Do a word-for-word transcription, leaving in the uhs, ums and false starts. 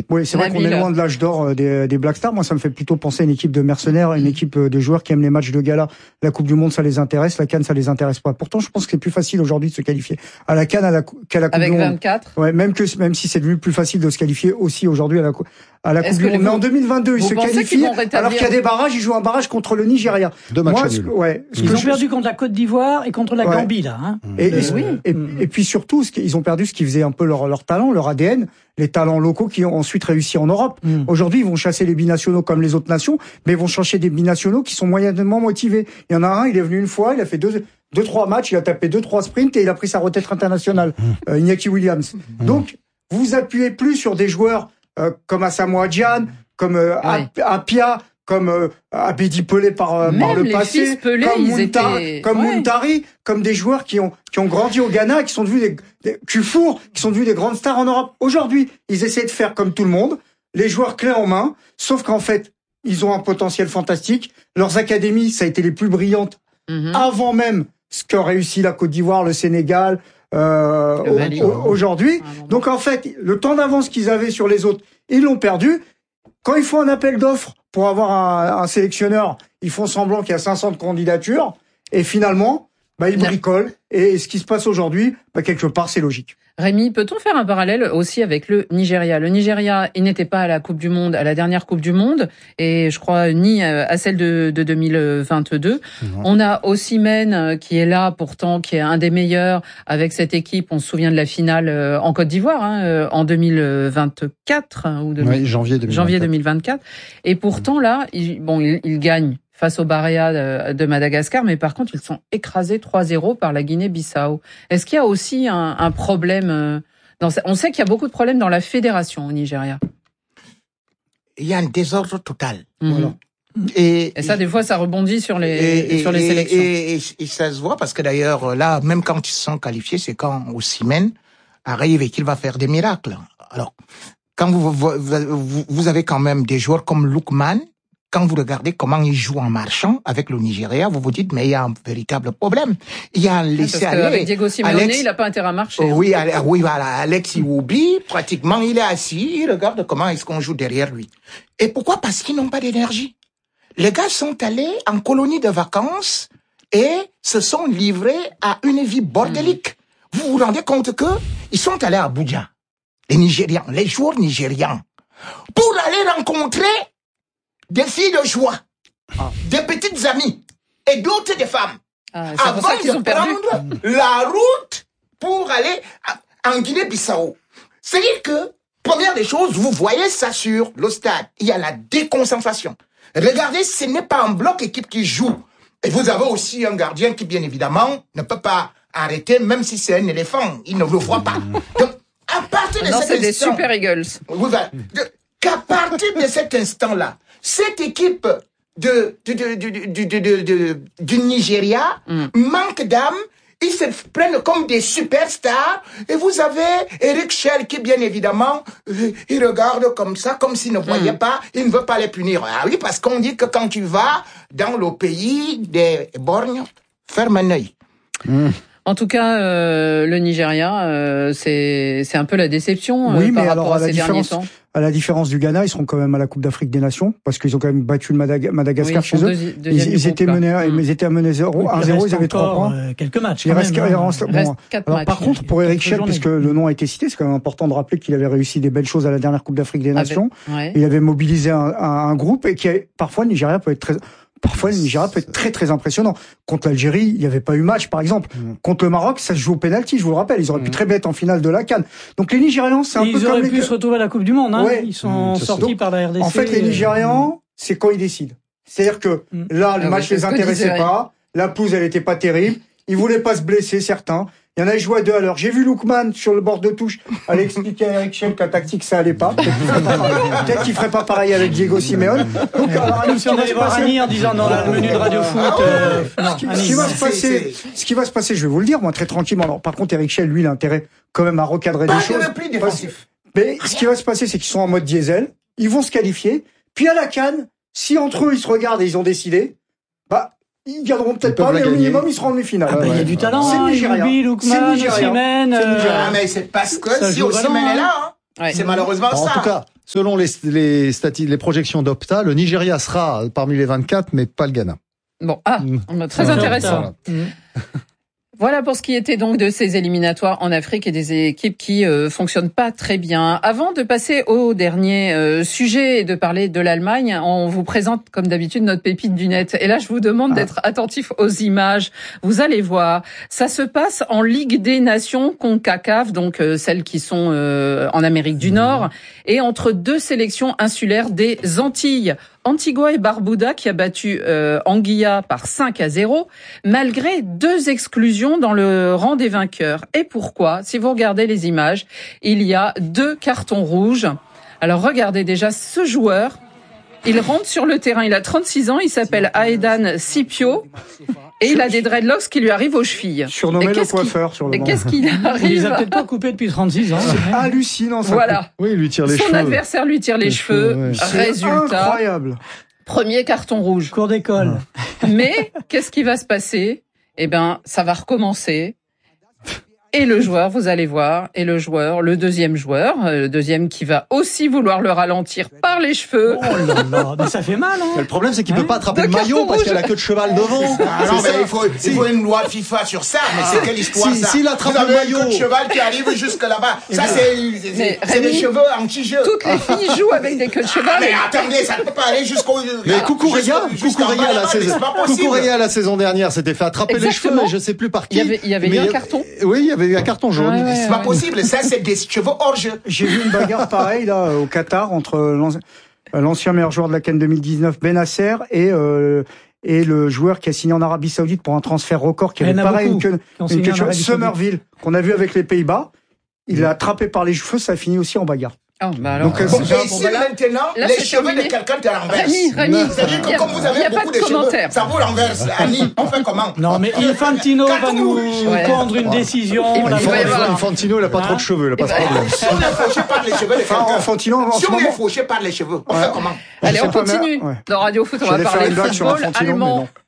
Oui, c'est vrai qu'on est loin de l'âge d'or des, des Black Stars. Moi, ça me fait plutôt penser à une équipe de mercenaires, une équipe de joueurs qui aiment les matchs de gala. La Coupe du Monde, ça les intéresse. La CAN, ça les intéresse pas. Pourtant, je pense que c'est plus facile aujourd'hui de se qualifier à la CAN à la, qu'à la Coupe Avec du Monde. Avec vingt-quatre. Ouais, même que, même si c'est devenu plus facile de se qualifier aussi aujourd'hui à la, à la Coupe du Monde. Mais en deux mille vingt-deux, ils se qualifient. Alors qu'il y a des barrages, ils jouent un barrage contre le Nigeria. Deux matchs nuls. Ouais. Ils ont perdu contre la Côte d'Ivoire et contre la Gambie, là, hein. Et, et, oui. et, et puis surtout, ce ils ont perdu ce qui faisait un peu leur, leur talent, leur A D N, les talents locaux qui ont ensuite réussi en Europe. Mm. Aujourd'hui, ils vont chasser les binationaux comme les autres nations, mais ils vont chercher des binationaux qui sont moyennement motivés. Il y en a un, il est venu une fois, il a fait deux, deux, trois matchs, il a tapé deux, trois sprints et il a pris sa retraite internationale, mm. euh, Iñaki Williams. Mm. Donc, vous vous appuyez plus sur des joueurs euh, comme Asamoah Gyan, comme euh, ouais. Apia, comme euh, Abedi Pelé par, euh, par le passé, Pelé, comme, Muntari, étaient... comme ouais. Muntari, comme des joueurs qui ont qui ont grandi au Ghana, qui sont devenus des, des Kufour, qui sont devenus des grandes stars en Europe. Aujourd'hui, ils essaient de faire comme tout le monde, les joueurs clés en main, sauf qu'en fait, ils ont un potentiel fantastique. Leurs académies, ça a été les plus brillantes mm-hmm. avant même ce qu'a réussi la Côte d'Ivoire, le Sénégal, euh, le au, au, aujourd'hui. Ah, bon. Donc en fait, le temps d'avance qu'ils avaient sur les autres, ils l'ont perdu. Quand ils font un appel d'offres pour avoir un, un sélectionneur, ils font semblant qu'il y a cinq cents candidatures, et finalement, bah, ils bricolent. Et ce qui se passe aujourd'hui, bah, quelque part, c'est logique. Rémi, peut-on faire un parallèle aussi avec le Nigeria? Le Nigeria, il n'était pas à la Coupe du Monde, à la dernière Coupe du Monde, et je crois ni à celle de, de deux mille vingt-deux. Non. On a Osimhen qui est là, pourtant, qui est un des meilleurs avec cette équipe. On se souvient de la finale en Côte d'Ivoire, hein, en deux mille vingt-quatre hein, ou deux mille... oui, janvier deux mille vingt-quatre. janvier deux mille vingt-quatre. Et pourtant là, il, bon, il, il gagne face au Barea de Madagascar, mais par contre, ils sont écrasés trois zéro par la Guinée-Bissau. Est-ce qu'il y a aussi un, un problème dans ça? On sait qu'il y a beaucoup de problèmes dans la fédération au Nigeria. Il y a un désordre total. Mmh. Voilà. Et, et ça, des fois, ça rebondit sur les, et, sur les et, sélections. Et, et, et ça se voit parce que d'ailleurs, là, même quand ils sont qualifiés, c'est quand Osimhen arrive et qu'il va faire des miracles. Alors, quand vous, vous, vous, vous avez quand même des joueurs comme Lookman, quand vous regardez comment ils jouent en marchant avec le Nigeria, vous vous dites, mais il y a un véritable problème. Il y a un laisser-aller. Avec Diego Simeone, Alex... il n'a pas intérêt à marcher. Oh, oui, hein. oui, voilà. Alex Iwobi, pratiquement, il est assis, il regarde comment est-ce qu'on joue derrière lui. Et pourquoi? Parce qu'ils n'ont pas d'énergie. Les gars sont allés en colonie de vacances et se sont livrés à une vie bordélique. Mmh. Vous vous rendez compte que ils sont allés à Abuja, les Nigérians, les joueurs nigérians, pour aller rencontrer des filles de joie, ah. des petites amies et d'autres des femmes, ah, avant de prendre la route pour aller en Guinée-Bissau. C'est-à-dire que, première des choses, vous voyez ça sur le stade, il y a la déconcentration. Regardez, ce n'est pas un bloc équipe qui joue. Et vous avez aussi un gardien qui, bien évidemment, ne peut pas arrêter, même si c'est un éléphant, il ne le voit pas. Donc, à partir de non, cet c'est des instant... Super Eagles. Oui, voilà. Qu'à partir de cet instant-là, cette équipe de, de, de, de, de, de, de, de du Nigeria mm. manque d'âme, ils se prennent comme des superstars, et vous avez Eric Schell qui, bien évidemment, euh, il regarde comme ça, comme s'il ne voyait mm. pas, il ne veut pas les punir. Ah oui, parce qu'on dit que quand tu vas dans le pays des borgnes, ferme un œil. Mm. En tout cas, euh, le Nigeria, euh, c'est c'est un peu la déception euh, oui, par mais rapport alors, à, à la ces derniers différence, temps. À la différence du Ghana, ils seront quand même à la Coupe d'Afrique des Nations parce qu'ils ont quand même battu le Madag- Madagascar oui, chez eux. Deuxi- ils, ils étaient menés, mmh. ils étaient menés zéro, un zéro, ils avaient trois points. Euh, quelques matchs. Il reste, même, il hein. reste, bon, reste quatre alors, matchs. par contre, pour Eric Schell, puisque le nom a été cité, c'est quand même important de rappeler qu'il avait réussi des belles choses à la dernière Coupe d'Afrique des Nations. Avec, ouais. Il avait mobilisé un, un, un groupe et qui a, parfois le Nigeria peut être très Parfois, le Nigeria peut être très très impressionnant. Contre l'Algérie, il n'y avait pas eu match, par exemple. Mmh. Contre le Maroc, ça se joue au pénalty, je vous le rappelle. Ils auraient mmh. pu très bien être en finale de la CAN. Donc les Nigérians, c'est un ils peu comme les... Ils les... auraient pu se retrouver à la Coupe du Monde. Hein. Ouais. Ils sont mmh, sortis par la R D C. En fait, les Nigérians, c'est quand ils décident. C'est-à-dire que mmh. là, le ah match oui, les intéressait pas. La pelouse, elle était pas terrible. Ils voulaient pas se blesser, certains. Il y en a joué à deux à l'heure. J'ai vu Lookman sur le bord de touche aller expliquer à Eric Schell que la tactique ça allait pas. Peut-être qu'il ferait pas pareil avec Diego Simeone. Donc, alors, Comme si on allait voir Annie en disant dans le menu de Radio Foot. Euh, non, ce, qui, ce qui va se passer, ce qui va se passer, je vais vous le dire, moi très tranquillement. Alors, par contre, Eric Schell, lui, il a intérêt quand même à recadrer pas des choses. Repli défensif. Mais ce qui va se passer, c'est qu'ils sont en mode diesel. Ils vont se qualifier. Puis à la CAN, si entre eux ils se regardent et ils ont décidé, bah. Ils gagneront peut-être pas, mais au minimum, ils seront en demi-finale. Ah bah, il y a du talent, c'est le Nigeria. C'est le Nigeria. Ah, mais c'est parce que si Osimhen est là, hein. Ouais. C'est malheureusement bon, ça. En tout cas, Selon les, les, stati- les projections d'Opta, le Nigeria sera parmi les vingt-quatre, mais pas le Ghana. Bon, ah, Mmh. très intéressant. Voilà. Voilà pour ce qui était donc de ces éliminatoires en Afrique et des équipes qui euh, fonctionnent pas très bien. Avant de passer au dernier euh, sujet et de parler de l'Allemagne, on vous présente comme d'habitude notre pépite du net. Et là, je vous demande ah. d'être attentif aux images. Vous allez voir, ça se passe en Ligue des Nations CONCACAF, donc euh, celles qui sont euh, en Amérique du Nord, et entre deux sélections insulaires des Antilles. Antigua et Barbuda qui a battu euh, Anguilla par cinq à zéro, malgré deux exclusions dans le rang des vainqueurs. Et pourquoi? Si vous regardez les images, il y a deux cartons rouges. Alors regardez déjà ce joueur. Il rentre sur le terrain, il a trente-six ans, il s'appelle Aedan Sipio et il a des dreadlocks qui lui arrivent aux chevilles. Surnommé le coiffeur sur le Et banc. qu'est-ce qu'il arrive? Il les a peut-être pas coupés depuis trente-six ans. C'est hallucinant ça. Voilà. Oui, il lui tire les Son cheveux. adversaire lui tire les, les cheveux. cheveux ouais. C'est Résultat. incroyable. Premier carton rouge. Cours d'école. Mais qu'est-ce qui va se passer? Eh ben, ça va recommencer. Et le joueur, vous allez voir, et le joueur, le deuxième joueur, le deuxième qui va aussi vouloir le ralentir par les cheveux. Oh là là, mais ça fait mal, hein. Mais le problème, c'est qu'il Hein peut pas attraper De le maillot carton parce rouge. qu'il a la queue de cheval devant. Ah non, C'est mais ça. il faut, il faut une loi FIFA sur ça. Mais c'est quelle histoire si- ça? s'il attrape Vous avez le un maillot. queue de cheval qui arrive jusque là-bas. Ça, c'est, c'est, Mais c'est des Rémi, cheveux anti-jeu. Toutes les filles jouent avec des queues de cheval. Ah, mais attendez, ça ne peut pas aller jusqu'au... Mais Kukureya, jusqu'en bas Kukureya, la là-bas, mais saison, c'est pas possible. Kukureya, la saison dernière, s'était fait attraper les cheveux, Exactement. mais je sais plus par qui. Il y avait- il y avait Mais eu un carton. Oui, il y avait eu un carton jaune. Ouais, ouais, C'est pas possible. Ça, c'est des cheveux hors jeu. J'ai vu une bagarre pareille là au Qatar entre l'an- l'ancien meilleur joueur de la CAN deux mille dix-neuf Benasser et euh, et le joueur qui a signé en Arabie Saoudite pour un transfert record qui Il y avait en a pareil une beaucoup queue, qui ont une signé queue en de cheval. Arabie Saoudite. Somerville qu'on a vu avec les Pays-Bas. Il l'a attrapé par les cheveux, ça a fini aussi en bagarre. Oh, bah alors, Donc, euh, euh, Bon, c'est- et ici, maintenant, Là, les c'est cheveux terminé. de quelqu'un te renversent. Rémi, Rémi, C'est-à-dire il y que a- comme vous il y avez a pas beaucoup de de cheveux, commentaire. ça vous renverse. Annie, on fait comment? Non, mais Infantino va nous Ouais. prendre une décision. Il va- là, il va y voilà. avoir- Infantino, il a pas Hein trop de cheveux, il a pas Eh ce ben, problème. Si on est fauché par les cheveux de Enfin, quelqu'un, Infantino, en si ce on est moment. fauché par les cheveux, on fait comment? Allez, Je on sais pas, mais- continue. ouais. Dans Radio Foot, on va J'allais faire parler une blague sur football Infantino, mais allemand. non.